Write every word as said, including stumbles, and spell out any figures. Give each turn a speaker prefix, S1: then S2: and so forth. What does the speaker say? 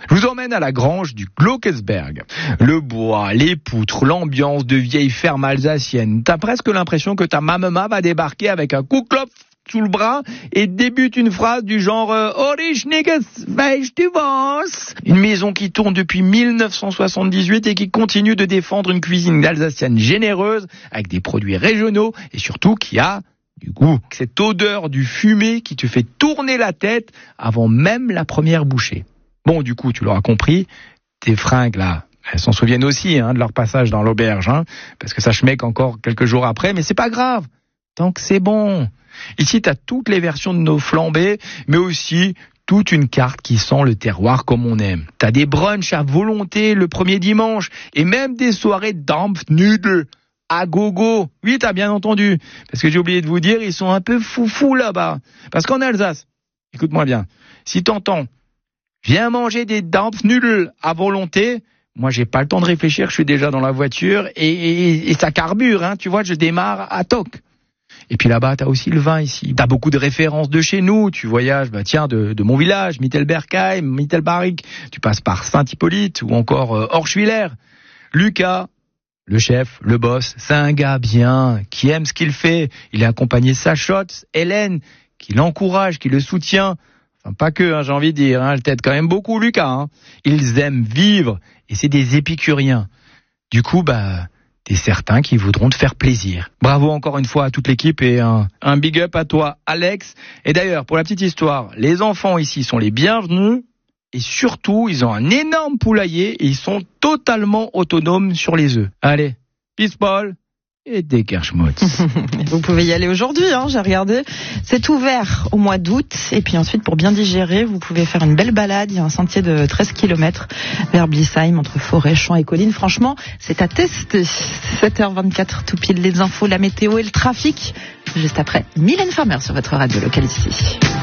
S1: Je vous emmène à la grange du Glöckesberg. Le bois, les poutres, l'ambiance de vieille ferme alsacienne. T'as presque l'impression que ta mamema va débarquer avec un Kuhklopf sous le bras et débute une phrase du genre euh, Orischniges, weißt du was? Une maison qui tourne depuis mille neuf cent soixante-dix-huit et qui continue de défendre une cuisine alsacienne généreuse avec des produits régionaux et surtout qui a du goût. Cette odeur du fumé qui te fait tourner la tête avant même la première bouchée. Bon, du coup, tu l'auras compris, tes fringues là, elles s'en souviennent aussi hein, de leur passage dans l'auberge, hein, parce que ça schmecke encore quelques jours après, mais c'est pas grave, tant que c'est bon. Ici, tu as toutes les versions de nos flambés, mais aussi toute une carte qui sent le terroir comme on aime. Tu as des brunchs à volonté le premier dimanche, et même des soirées Dampfnudeln à gogo. Oui, t'as bien entendu, parce que j'ai oublié de vous dire, ils sont un peu foufous là-bas. Parce qu'en Alsace, écoute-moi bien, si t'entends « Viens manger des Dampfnudeln à volonté », moi, j'ai pas le temps de réfléchir, je suis déjà dans la voiture, et, et, et ça carbure, hein, tu vois, je démarre à toc. Et puis là-bas, t'as aussi le vin ici. T'as beaucoup de références de chez nous. Tu voyages, bah tiens, de, de mon village, Mittelbergheim, Mittelbarig. Tu passes par Saint-Hippolyte ou encore euh, Orschwiller. Lucas, le chef, le boss, c'est un gars bien, qui aime ce qu'il fait. Il est accompagné de sa Schotz, Hélène, qui l'encourage, qui le soutient. Enfin, pas que, hein, j'ai envie de dire. Hein, elle t'aide quand même beaucoup, Lucas. Hein. Ils aiment vivre et c'est des épicuriens. Du coup, bah... et certains qui voudront te faire plaisir. Bravo encore une fois à toute l'équipe et un, un big up à toi, Alex. Et d'ailleurs, pour la petite histoire, les enfants ici sont les bienvenus et surtout, ils ont un énorme poulailler et ils sont totalement autonomes sur les œufs. Allez, peace Paul et des Kerschmutz.
S2: Vous pouvez y aller aujourd'hui, hein, j'ai regardé. C'est ouvert au mois d'août. Et puis ensuite, pour bien digérer, vous pouvez faire une belle balade. Il y a un sentier de treize kilomètres vers Blissheim, entre forêt, champs et collines. Franchement, c'est à tester. sept heures vingt-quatre, tout pile les infos, la météo et le trafic. Juste après, Mylène Farmer sur votre radio locale ici.